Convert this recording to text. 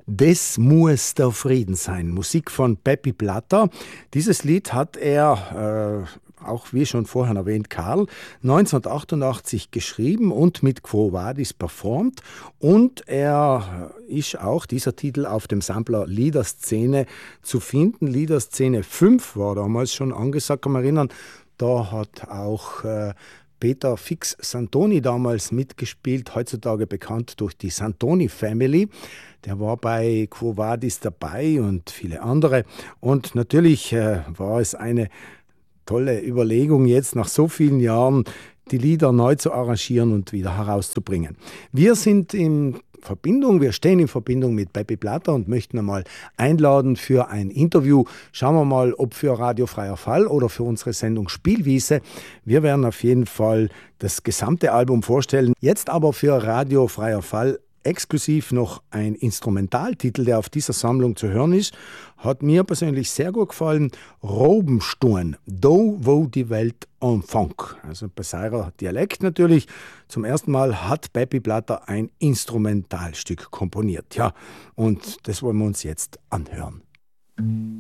Das muss der Frieden sein. Musik von Peppi Platter. Dieses Lied hat er, auch wie schon vorher erwähnt, Karl, 1988 geschrieben und mit Quo Vadis performt. Und er ist auch, dieser Titel, auf dem Sampler Liederszene zu finden. Liederszene 5 war damals schon angesagt, kann man erinnern. Da hat auch Peter Fix Santoni damals mitgespielt, heutzutage bekannt durch die Santoni Family. Der war bei Quo Vadis dabei und viele andere. Und natürlich war es eine tolle Überlegung, jetzt nach so vielen Jahren die Lieder neu zu arrangieren und wieder herauszubringen. Wir stehen in Verbindung mit Peppi Platter und möchten einmal einladen für ein Interview. Schauen wir mal, ob für Radio Freier Fall oder für unsere Sendung Spielwiese. Wir werden auf jeden Fall das gesamte Album vorstellen. Jetzt aber für Radio Freier Fall exklusiv noch ein Instrumentaltitel, der auf dieser Sammlung zu hören ist. Hat mir persönlich sehr gut gefallen. Robenstuhen, do wo die Welt anfängt. Also bei seiner Dialekt natürlich. Zum ersten Mal hat Peppi Platter ein Instrumentalstück komponiert. Ja, und das wollen wir uns jetzt anhören.